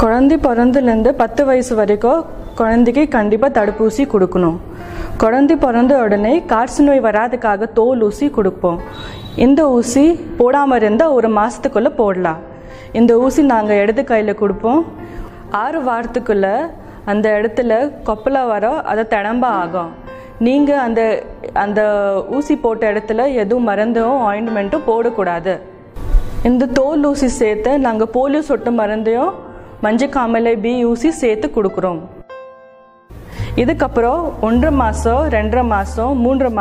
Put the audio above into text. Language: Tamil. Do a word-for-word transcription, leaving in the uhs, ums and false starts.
குழந்தை பிறந்துலேருந்து பத்து வயசு வரைக்கும் குழந்தைக்கு கண்டிப்பாக தடுப்பூசி கொடுக்கணும். குழந்தை பிறந்த உடனே காய்ச்சல் நோய் வராதுக்காக தோல் ஊசி கொடுப்போம். இந்த ஊசி போடாமல் இருந்தால் ஒரு மாதத்துக்குள்ளே போடலாம். இந்த ஊசி நாங்கள் இடது கையில் கொடுப்போம். ஆறு வாரத்துக்குள்ளே அந்த இடத்துல கொப்பளை வர அதை திடம்ப ஆகும். நீங்கள் அந்த அந்த ஊசி போட்ட இடத்துல எதுவும் மருந்தும் ஆயின்மெண்ட்டும் போடக்கூடாது. இந்த தோல் ஊசி சேர்த்து நாங்கள் போலியோ சொட்டு மருந்தையும் மஞ்சக்காமலை பி ஊசி சேர்த்து கொடுக்குறோம். இதுக்கப்புறம் ஒன்றரை மாதம் ரெண்டரை மாதம் மூன்று